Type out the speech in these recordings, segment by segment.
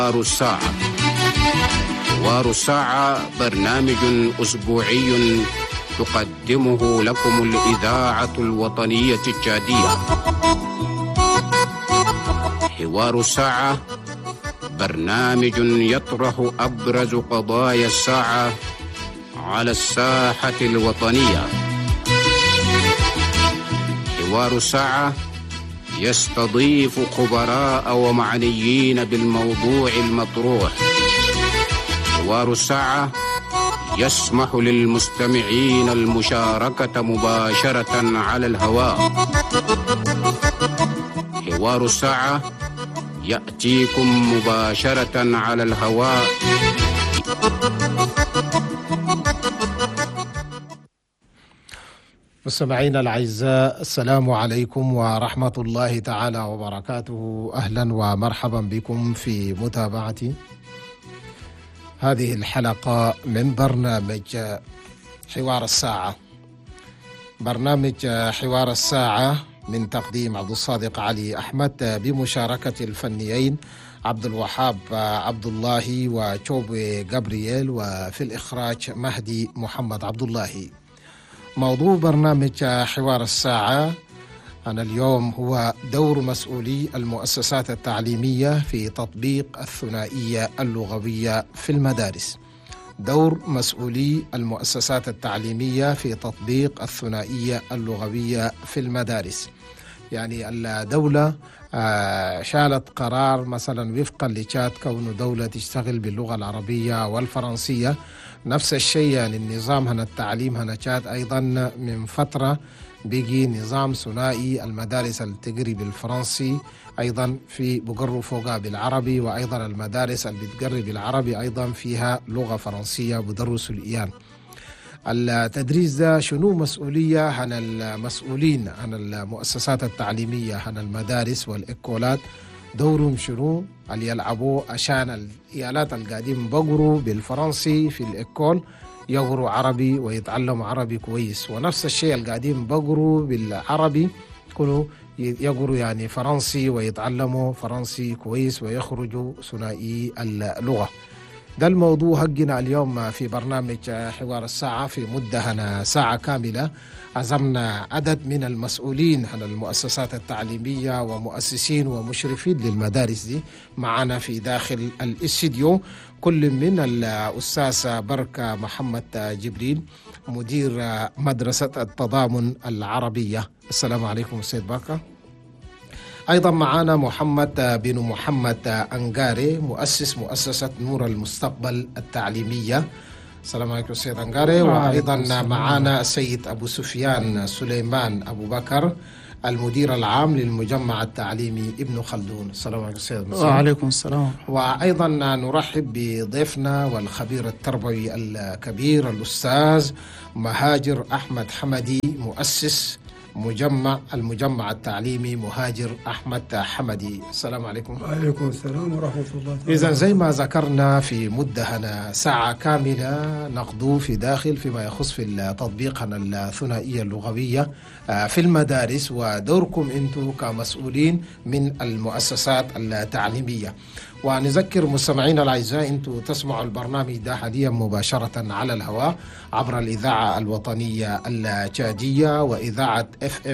حوار الساعة. حوار الساعة برنامج أسبوعي تقدمه لكم الإذاعة الوطنية التشادية. حوار الساعة برنامج يطرح أبرز قضايا الساعة على الساحة الوطنية. حوار الساعة يستضيف خبراء ومعنيين بالموضوع المطروح. حوار الساعة يسمح للمستمعين المشاركة مباشرة على الهواء. حوار الساعة يأتيكم مباشرة على الهواء. مستمعينا الأعزاء، السلام عليكم ورحمة الله تعالى وبركاته. أهلا ومرحبا بكم في متابعة هذه الحلقة من برنامج حوار الساعة. برنامج حوار الساعة من تقديم عبد الصادق علي أحمد بمشاركة الفنيين عبد الوهاب عبد الله وشوبي جابرييل، وفي الإخراج مهدي محمد عبد الله. موضوع برنامج حوار الساعة أنا اليوم هو دور مسؤولي المؤسسات التعليمية في تطبيق الثنائية اللغوية في المدارس. دور مسؤولي المؤسسات التعليمية في تطبيق الثنائية اللغوية في المدارس. يعني الدولة شالت قرار مثلا وفقا لشات كون دولة تشتغل باللغة العربية والفرنسية. نفس الشيء يعني النظام هنا التعليم هنا شات أيضا من فترة بيجي نظام ثنائي، المدارس اللي تقري بالفرنسي أيضا في بقروا فوقها بالعربي، وأيضا المدارس اللي بتقري بالعربي أيضا فيها لغة فرنسية بدرسوا الإيان. التدريس ده شنو مسؤولية عن المسؤولين عن المؤسسات التعليمية عن المدارس والإكولات؟ دورهم شنو اللي يلعبوه عشان الإيالات اللي قاعدين بقروا بالفرنسي في الإكول يقروا عربي ويتعلموا عربي كويس، ونفس الشيء اللي قاعدين بقروا بالعربي كله يقروا يعني فرنسي ويتعلموا فرنسي كويس ويخرجوا ثنائي اللغة. ده الموضوع حقنا اليوم في برنامج حوار الساعة. في مدة هنا ساعة كاملة عزمنا عدد من المسؤولين عن المؤسسات التعليمية ومؤسسين ومشرفين للمدارس دي معنا في داخل الاستديو. كل من الأستاذ بركة محمد جبريل مدير مدرسة التضامن العربية. السلام عليكم أستاذ بركة. أيضا معنا محمد بن محمد أنقاري مؤسس مؤسسة نور المستقبل التعليمية. السلام عليكم سيد أنقاري. وأيضا معنا السيد أبو سفيان سليمان أبو بكر المدير العام للمجمع التعليمي ابن خلدون. السلام عليكم سيد. وعليكم السلام. وأيضا نرحب بضيفنا والخبير التربوي الكبير الأستاذ مهاجر أحمد حمدي مؤسس المجمع التعليمي مهاجر أحمد حمدي. السلام عليكم. وعليكم السلام ورحمة الله. إذن زي ما ذكرنا في مدة هنا ساعة كاملة نقضوا في داخل فيما يخص في التطبيق هنا الثنائية اللغوية في المدارس، ودوركم أنتم كمسؤولين من المؤسسات التعليمية. ونذكر مستمعينا الأعزاء أنتم تسمعوا البرنامج ده حاليا مباشرة على الهواء عبر الإذاعة الوطنية التشادية وإذاعة FM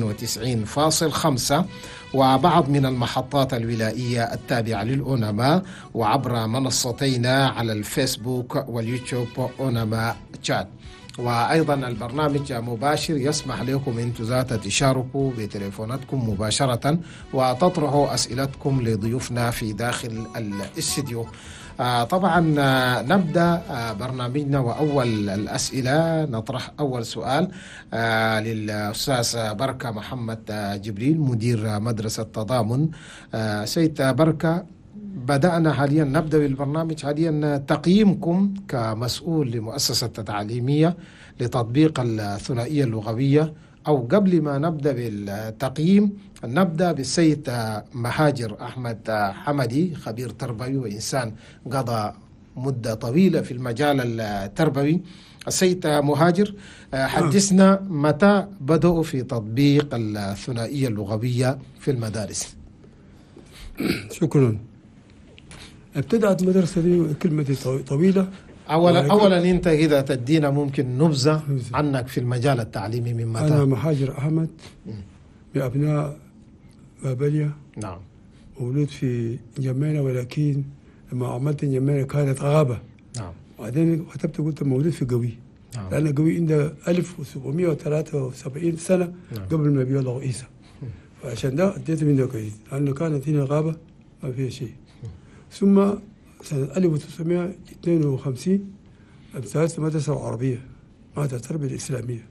92.5 وبعض من المحطات الولائية التابعة للأونما، وعبر منصتينا على الفيسبوك واليوتيوب أونما تشاد. وأيضا البرنامج مباشر يسمح لكم أنتم ذات تشاركوا بتليفوناتكم مباشرة وتطرحوا أسئلتكم لضيوفنا في داخل الاستديو. طبعا نبدأ برنامجنا، وأول الأسئلة نطرح أول سؤال للأستاذ بركة محمد جبريل مدير مدرسة تضامن. سيد بركة، بدأنا حاليا نبدأ بالبرنامج حاليا تقييمكم كمسؤول لمؤسسة تعليمية لتطبيق الثنائية اللغوية، أو قبل ما نبدأ بالتقييم نبدأ بالسيد مهاجر أحمد حمدي خبير تربوي وإنسان قضى مدة طويلة في المجال التربوي. السيد مهاجر، حدثنا متى بدأوا في تطبيق الثنائية اللغوية في المدارس؟ شكرا. ابتدأت المدرسة دي كلمة طويلة. أولا أنت إذا تدينا ممكن نبذة عنك في المجال التعليمي من متى؟ أنا محاجر أحمد من أبناء بابليا. نعم. مولود في جمينة، ولكن لما عملت جمينة كانت غابة. نعم. وبعدين كتبت قلت مولود في قوي. نعم. لأن قوي عنده 1773 سنة. نعم. قبل ما يبلغ عيسى. فعشان ده اديت منه كويس، لأنه كانت هنا غابة ما فيها شيء. ثم سنة 1952 ابتدأت المدرسة العربية مع التربية الإسلامية.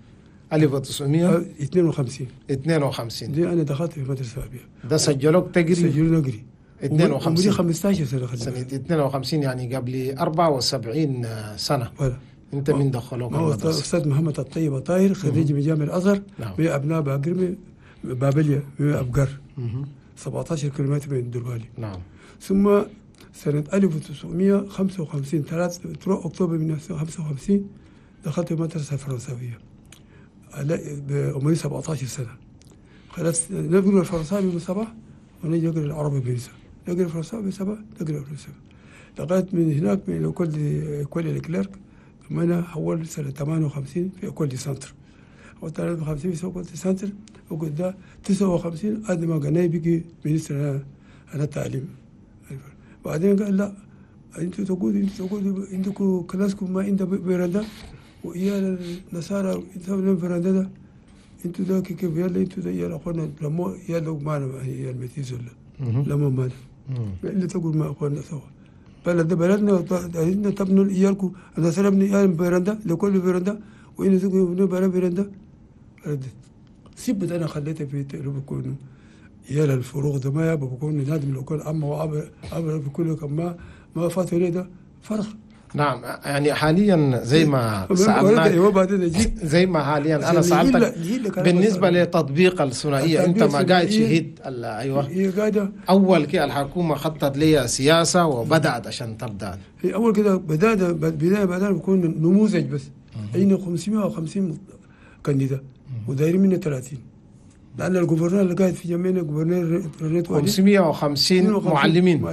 1952 دي أنا دخلت في المدرسة العربية. ده سجلوك تقري؟ سجلوا نقري 52. عمري 15 سنة. سنة 52 يعني قبل 74 سنة. ولا. أنت من دخلوك المدرسة؟ أستاذ محمد الطيب طاهر، خريج من جامعة الأزهر. نعم. من أبناء باقرمي بابليا من أبقر. 17 كيلومتر من الدربالي. نعم. ثم سنة 1955 3 أكتوبر من 1955 دخلت المدرسة الفرنساوية بعمري 17 سنة. خلاص نقرأ الفرنساوي من الصباح ونجي نقرأ العربي بالنساء، نقرأ الفرنساوي بالصباح نقرأ الفرنساوي لغاية من هناك من إيكول الكليرك. ثم أنا حولت سنة 58 في إيكول دي سنتر، و 53 في إيكول دي سنتر، وقلت ده 59 قد ما قناي بقي مينستر أنا التعليم. بعدين قال لا، انتوا تقعدوا عندكم كلاسكم ما عنده برندا، وإيال النصارى يسوون برندا ده، انتوا ده كيف يلا انتوا ده يلا اخوانا لما يلا معنا هي المتيز ولا لما معنا اللي تقول ما اخوانا سوا بلد ده بلدنا عايزين تبنوا ايالكم النصارى ابن ايال برندا لكل برندا، وإن تقولوا برندا سيبت انا خليتها في تقلب يكونوا يلا الفروق ده ما يبقى بكون نادم لو كان أما وعبر بكل كم ما فاتوا ليه ده فرق. نعم. يعني حاليا زي ما سألناك، زي ما حاليا أنا سألتك بالنسبة لتطبيق الثنائية، أنت ما قاعد شهيد أيوة أول كده الحكومة خطت لي سياسة وبدأت عشان تبدأ. هي أول كده بدأنا بكون نموذج بس. عندنا 550 كانديدا ودايرين منه 30، لأن الجوفرنور اللي قاعد في جميعنا جوفرنور 550 معلمين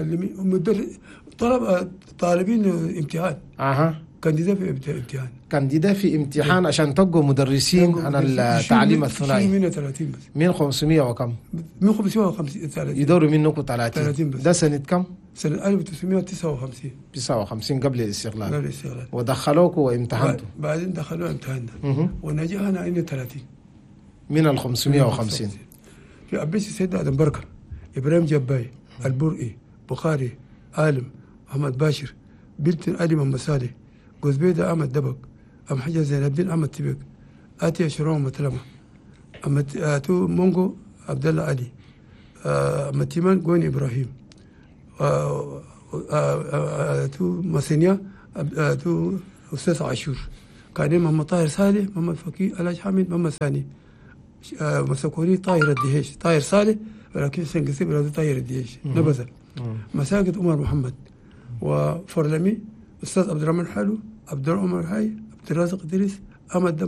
طالبين امتحان. كانديدا في امتحان عشان تبقوا مدرسين عن التعليم الثنائي. من 30 بس. من 500 وكم؟ من 550 30 يدوروا منكم 30 بس. ده سنة كم؟ سنة 1959. 59 قبل الاستقلال. ودخلوكوا وامتحنتوا. بعدين دخلوا امتحاننا ونجحنا عندنا 30 من ال 550. في أبيس سيد آدم بركة، إبراهيم جباي، البرئي، بخاري، عالم، محمد باشر، بلتن علي محمد صالح، جوزبيدة أحمد دبك، أم حجة زين الدين أحمد تبك، آتيا شرون متلمة، آتو مونغو عبد الله علي، متيمان جوين إبراهيم، آتو مسينيا، آتو أستاذ عاشور، كان محمد طاهر صالح، محمد فقيه، علاج حامد، محمد ثاني، مسكوني طاهر الدهيش، طاهر صالح ولكن سنقسم إلى طاهر الدهيش نبذل. مساجد عمر محمد وفرلمي، أستاذ عبد الرحمن حلو، عبد الرحمن حي، عبد الرازق إدريس، أحمد